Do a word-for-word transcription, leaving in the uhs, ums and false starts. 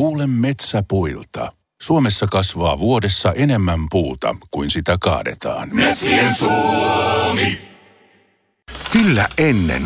Kuule metsäpuilta. Suomessa kasvaa vuodessa enemmän puuta kuin sitä kaadetaan. Metsien Suomi. Kyllä ennen